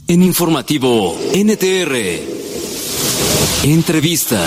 En Informativo NTR. Entrevista.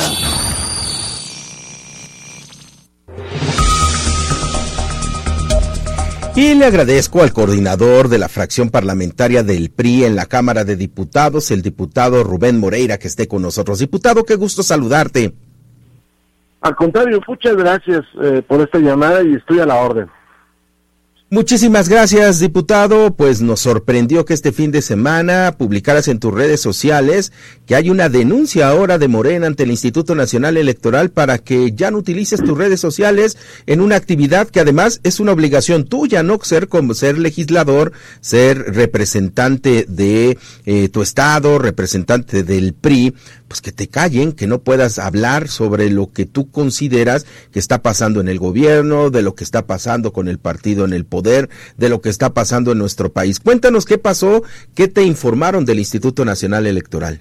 Y le agradezco al coordinador de la fracción parlamentaria del PRI en la Cámara de Diputados, el diputado Rubén Moreira, que esté con nosotros. Diputado, qué gusto saludarte. Al contrario, muchas gracias por esta llamada y estoy a la orden. Muchísimas gracias, diputado. Pues nos sorprendió que este fin de semana publicaras en tus redes sociales que hay una denuncia ahora de Morena ante el Instituto Nacional Electoral para que ya no utilices tus redes sociales en una actividad que además es una obligación tuya, ¿no? Ser legislador, ser representante de tu estado, representante del PRI, pues que te callen, que no puedas hablar sobre lo que tú consideras que está pasando en el gobierno, de lo que está pasando con el partido en el poder, de lo que está pasando en nuestro país. Cuéntanos qué pasó, qué te informaron del Instituto Nacional Electoral.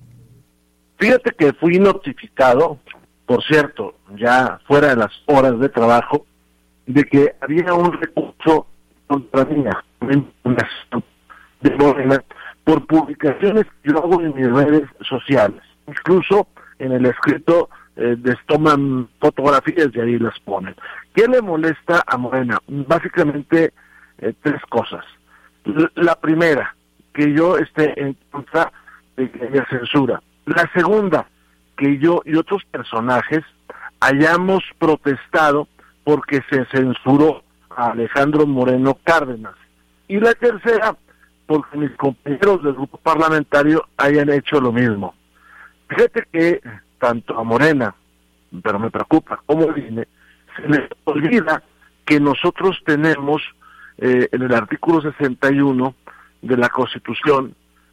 Fíjate que fui notificado, por cierto, ya fuera de las horas de trabajo, de que había un recurso contra mí, una impugnación de Morena, por publicaciones que yo hago en mis redes sociales. Incluso en el escrito les toman fotografías y ahí las ponen. ¿Qué le molesta a Morena? Básicamente tres cosas. La primera, que yo esté en contra de que haya censura. La segunda, que yo y otros personajes hayamos protestado porque se censuró a Alejandro Moreno Cárdenas. Y la tercera, porque mis compañeros del grupo parlamentario hayan hecho lo mismo. Fíjate que tanto a Morena, pero me preocupa, como INE, se les olvida que nosotros tenemos en el artículo 61 de la Constitución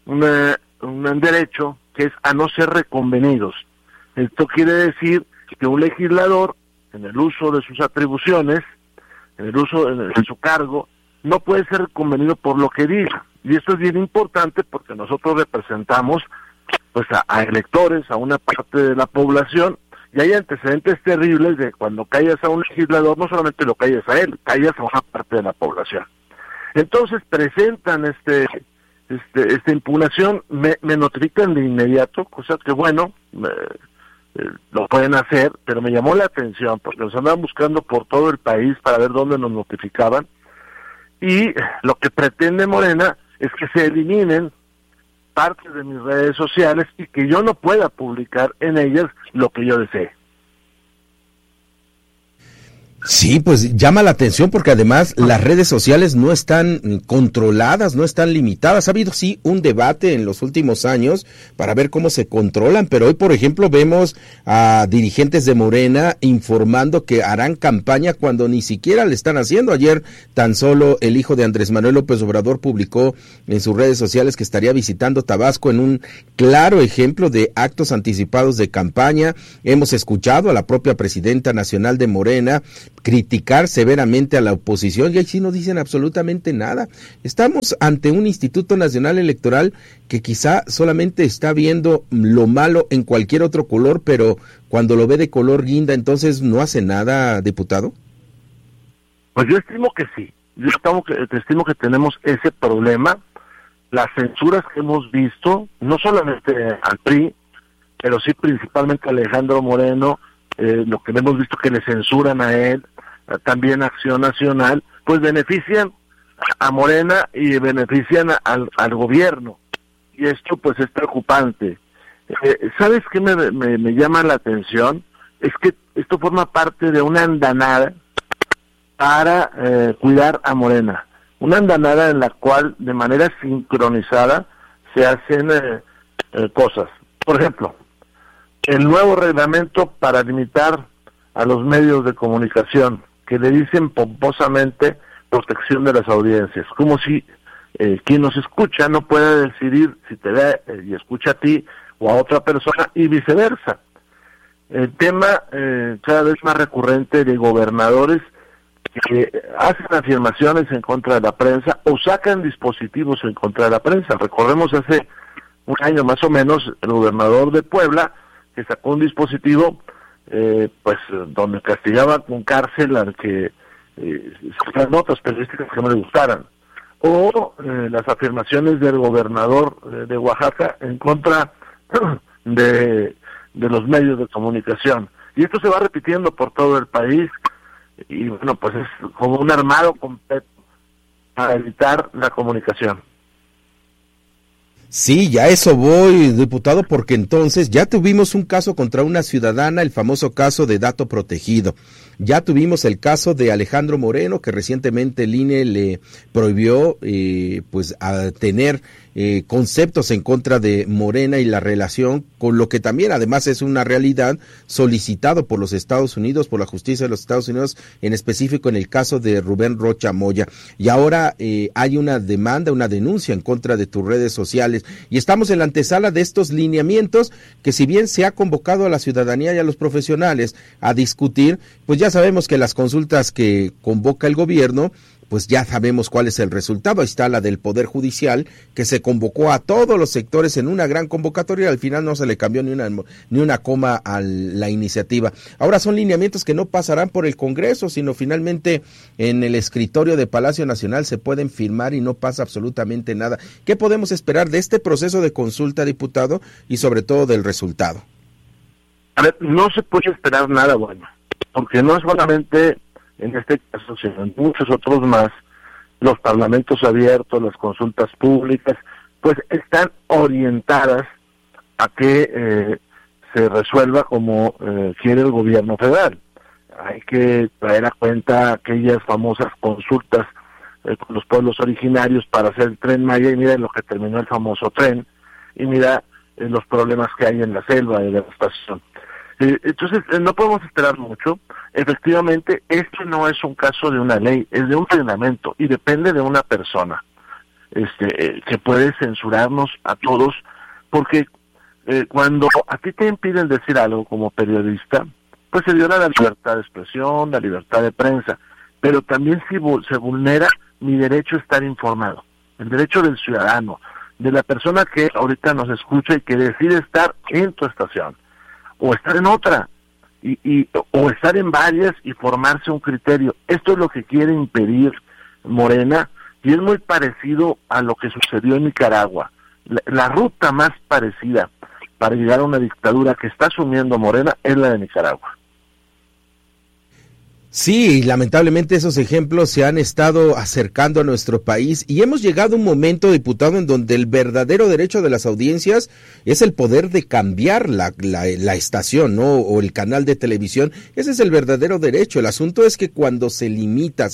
un derecho que es a no ser reconvenidos. Esto quiere decir que un legislador, en el uso de sus atribuciones, en el uso de su cargo, no puede ser reconvenido por lo que diga. Y esto es bien importante porque nosotros representamos pues a electores, a una parte de la población, y hay antecedentes terribles de cuando callas a un legislador, no solamente lo callas a él, callas a una parte de la población. Entonces presentan esta impugnación, me notifican de inmediato, cosa que bueno, lo pueden hacer, pero me llamó la atención porque nos andaban buscando por todo el país para ver dónde nos notificaban, y lo que pretende Morena es que se eliminen partes de mis redes sociales y que yo no pueda publicar en ellas lo que yo desee. Sí, pues llama la atención porque además las redes sociales no están controladas, no están limitadas. Ha habido sí un debate en los últimos años para ver cómo se controlan, pero hoy, por ejemplo, vemos a dirigentes de Morena informando que harán campaña cuando ni siquiera le están haciendo. Ayer tan solo el hijo de Andrés Manuel López Obrador publicó en sus redes sociales que estaría visitando Tabasco en un claro ejemplo de actos anticipados de campaña. Hemos escuchado a la propia presidenta nacional de Morena criticar severamente a la oposición y ahí sí no dicen absolutamente nada. Estamos ante un Instituto Nacional Electoral que quizá solamente está viendo lo malo en cualquier otro color, pero cuando lo ve de color guinda, entonces no hace nada, diputado. Pues yo estimo que sí. Yo estimo que tenemos ese problema. Las censuras que hemos visto, no solamente al PRI, pero sí principalmente a Alejandro Moreno, lo que hemos visto que le censuran a él, también Acción Nacional, pues benefician a Morena y benefician al gobierno. Y esto pues es preocupante. ¿Sabes qué me llama la atención? Es que esto forma parte de una andanada para cuidar a Morena. Una andanada en la cual de manera sincronizada se hacen cosas. Por ejemplo, el nuevo reglamento para limitar a los medios de comunicación, que le dicen pomposamente protección de las audiencias, como si quien nos escucha no pueda decidir si te ve y escucha a ti o a otra persona y viceversa. El tema cada vez más recurrente de gobernadores que hacen afirmaciones en contra de la prensa o sacan dispositivos en contra de la prensa. Recordemos hace un año más o menos el gobernador de Puebla que sacó un dispositivo pues donde castigaba con cárcel al que sacaran notas periodísticas que no le gustaran. o las afirmaciones del gobernador de Oaxaca en contra de los medios de comunicación. Y esto se va repitiendo por todo el país, y bueno, pues es como un armado completo para evitar la comunicación. Sí, ya eso voy, diputado, porque entonces ya tuvimos un caso contra una ciudadana, el famoso caso de dato protegido. Ya tuvimos el caso de Alejandro Moreno, que recientemente el INE le prohibió pues a tener conceptos en contra de Morena y la relación, con lo que también además es una realidad solicitado por los Estados Unidos, por la justicia de los Estados Unidos, en específico en el caso de Rubén Rocha Moya. Y ahora hay una demanda, una denuncia en contra de tus redes sociales, y estamos en la antesala de estos lineamientos que, si bien se ha convocado a la ciudadanía y a los profesionales a discutir, pues ya sabemos que las consultas que convoca el gobierno, pues ya sabemos cuál es el resultado. Ahí está la del Poder Judicial, que se convocó a todos los sectores en una gran convocatoria, y al final no se le cambió ni una coma a la iniciativa. Ahora son lineamientos que no pasarán por el Congreso, sino finalmente en el escritorio de Palacio Nacional se pueden firmar y no pasa absolutamente nada. ¿Qué podemos esperar de este proceso de consulta, diputado, y sobre todo del resultado? A ver, no se puede esperar nada bueno, porque no solamente en este caso, sino en muchos otros más, los parlamentos abiertos, las consultas públicas, pues están orientadas a que se resuelva como quiere el gobierno federal. Hay que traer a cuenta aquellas famosas consultas con los pueblos originarios para hacer el Tren Maya, y mira en lo que terminó el famoso tren, y mira los problemas que hay en la selva de devastación. Entonces, no podemos esperar mucho. Efectivamente, esto no es un caso de una ley, es de un reglamento, y depende de una persona. Que puede censurarnos a todos, porque cuando a ti te impiden decir algo como periodista, pues se viola la libertad de expresión, la libertad de prensa, pero también se vulnera mi derecho a estar informado, el derecho del ciudadano, de la persona que ahorita nos escucha y que decide estar en tu estación, o estar en otra, o estar en varias y formarse un criterio. Esto es lo que quiere impedir Morena, y es muy parecido a lo que sucedió en Nicaragua. La ruta más parecida para llegar a una dictadura que está asumiendo Morena es la de Nicaragua. Sí, lamentablemente esos ejemplos se han estado acercando a nuestro país, y hemos llegado a un momento, diputado, en donde el verdadero derecho de las audiencias es el poder de cambiar la estación, ¿no? O el canal de televisión. Ese es el verdadero derecho. El asunto es que cuando se limita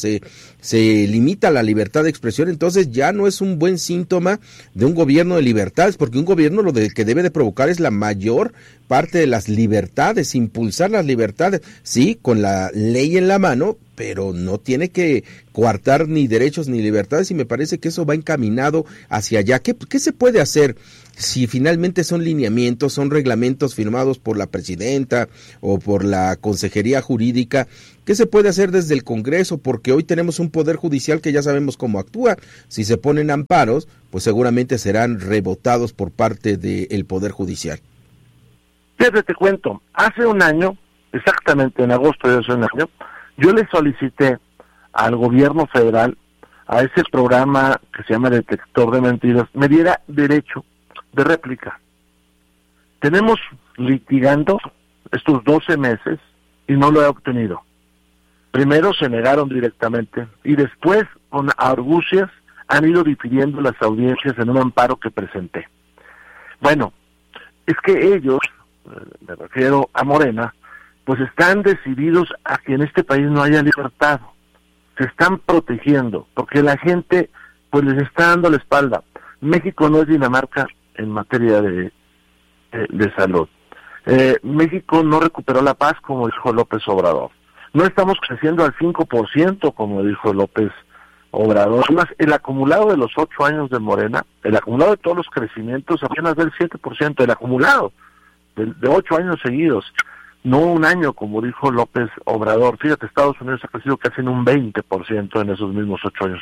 la libertad de expresión, entonces ya no es un buen síntoma de un gobierno de libertades, porque un gobierno que debe de provocar es la mayor parte de las libertades, impulsar las libertades, sí, con la ley en la mano, pero no tiene que coartar ni derechos ni libertades, y me parece que eso va encaminado hacia allá. ¿Qué se puede hacer si finalmente son lineamientos, son reglamentos firmados por la presidenta o por la Consejería Jurídica? ¿Qué se puede hacer desde el Congreso? Porque hoy tenemos un Poder Judicial que ya sabemos cómo actúa. Si se ponen amparos, pues seguramente serán rebotados por parte del Poder Judicial. Fíjate, te cuento, hace un año, exactamente en agosto de hace un año, yo le solicité al gobierno federal, a ese programa que se llama Detector de Mentiras, me diera derecho de réplica. Tenemos litigando estos 12 meses y no lo he obtenido. Primero se negaron directamente, y después, con argucias, han ido difiriendo las audiencias en un amparo que presenté. Bueno, es que ellos, me refiero a Morena, pues están decididos a que en este país no haya libertad. Se están protegiendo, porque la gente pues les está dando la espalda. México no es Dinamarca en materia de salud. México no recuperó la paz, como dijo López Obrador. No estamos creciendo al 5%, como dijo López Obrador. Además, el acumulado de los 8 años de Morena, el acumulado de todos los crecimientos, apenas del 7%, el acumulado de 8 años seguidos, no un año, como dijo López Obrador. Fíjate, Estados Unidos ha crecido casi en un 20% en esos mismos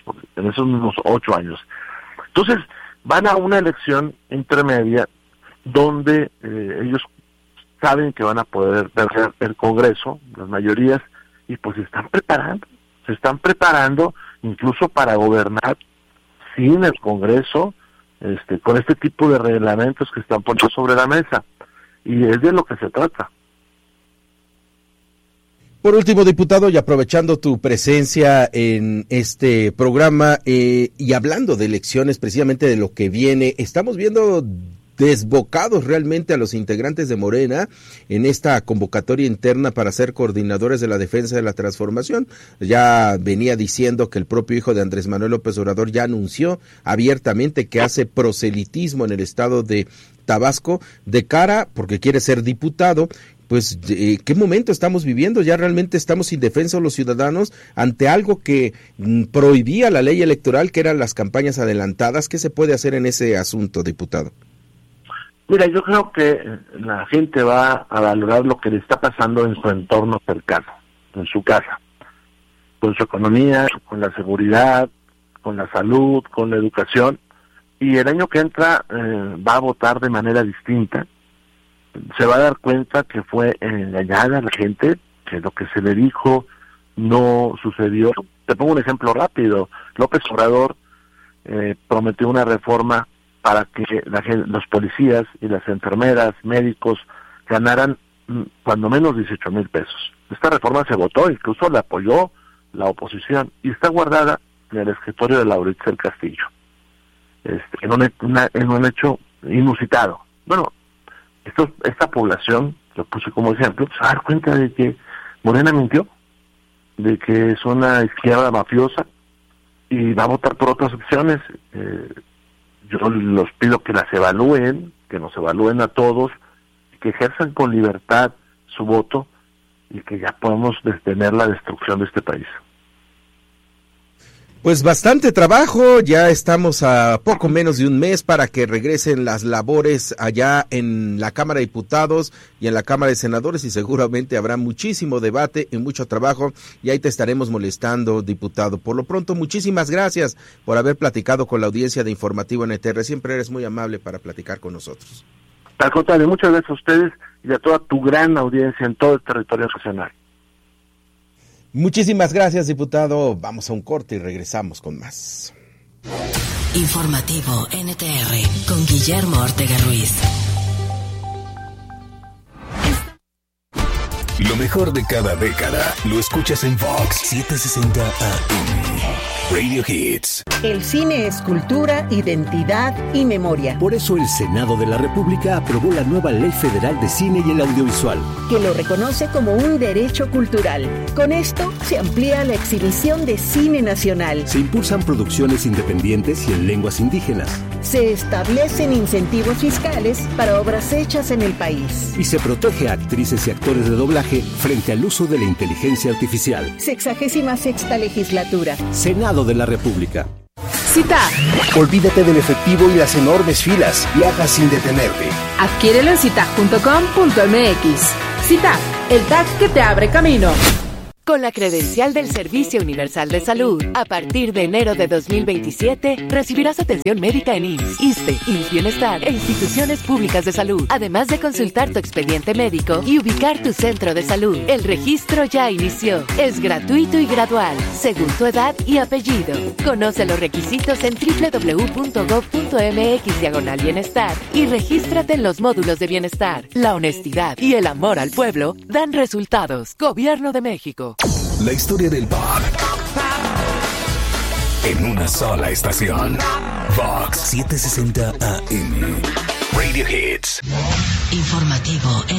8 años. Entonces, van a una elección intermedia donde ellos saben que van a poder perder el Congreso, las mayorías, y pues se están preparando incluso para gobernar sin el Congreso, con este tipo de reglamentos que están poniendo sobre la mesa. Y es de lo que se trata. Por último, diputado, y aprovechando tu presencia en este programa y hablando de elecciones, precisamente de lo que viene, estamos viendo desbocados realmente a los integrantes de Morena en esta convocatoria interna para ser coordinadores de la defensa de la transformación. Ya venía diciendo que el propio hijo de Andrés Manuel López Obrador ya anunció abiertamente que hace proselitismo en el estado de Tabasco de cara, porque quiere ser diputado. Pues, ¿qué momento estamos viviendo? Ya realmente estamos indefensos los ciudadanos ante algo que prohibía la ley electoral, que eran las campañas adelantadas. ¿Qué se puede hacer en ese asunto, diputado? Mira, yo creo que la gente va a valorar lo que le está pasando en su entorno cercano, en su casa, con su economía, con la seguridad, con la salud, con la educación, y el año que entra va a votar de manera distinta. Se va a dar cuenta que fue engañada a la gente, que lo que se le dijo no sucedió. Te pongo un ejemplo rápido. López Obrador prometió una reforma para que los policías y las enfermeras, médicos, ganaran cuando menos 18,000 pesos. Esta reforma se votó, incluso la apoyó la oposición, y está guardada en el escritorio de Laura Itzel Castillo, en un hecho inusitado. Bueno, esta población, lo puse como ejemplo, se va a dar cuenta de que Morena mintió, de que es una izquierda mafiosa y va a votar por otras opciones. Yo los pido que las evalúen, que nos evalúen a todos, que ejerzan con libertad su voto y que ya podemos detener la destrucción de este país. Pues bastante trabajo, ya estamos a poco menos de un mes para que regresen las labores allá en la Cámara de Diputados y en la Cámara de Senadores, y seguramente habrá muchísimo debate y mucho trabajo, y ahí te estaremos molestando, diputado. Por lo pronto, muchísimas gracias por haber platicado con la audiencia de Informativo NTR, siempre eres muy amable para platicar con nosotros. Al contrario, muchas gracias a ustedes y a toda tu gran audiencia en todo el territorio nacional. Muchísimas gracias, diputado. Vamos a un corte y regresamos con más. Informativo NTR con Guillermo Ortega Ruiz. Lo mejor de cada década lo escuchas en Vox 760 AM. Radio Hits. El cine es cultura, identidad y memoria. Por eso el Senado de la República aprobó la nueva Ley Federal de Cine y el Audiovisual, que lo reconoce como un derecho cultural. Con esto se amplía la exhibición de cine nacional. Se impulsan producciones independientes y en lenguas indígenas. Se establecen incentivos fiscales para obras hechas en el país. Y se protege a actrices y actores de doblaje frente al uso de la inteligencia artificial. 66ª legislatura. Senado de la República. CITAG. Olvídate del efectivo y las enormes filas. Viaja sin detenerte. Adquiérelo en citag.com.mx. CITAG, el tag que te abre camino. Con la credencial del Servicio Universal de Salud, a partir de enero de 2027, recibirás atención médica en IMSS, ISSSTE, IMSS Bienestar e instituciones públicas de salud, además de consultar tu expediente médico y ubicar tu centro de salud. El registro ya inició. Es gratuito y gradual, según tu edad y apellido. Conoce los requisitos en www.gov.mx/bienestar y regístrate en los módulos de bienestar. La honestidad y el amor al pueblo dan resultados. Gobierno de México. La historia del pop en una sola estación. Vox 760 AM. Radio Hits. Informativo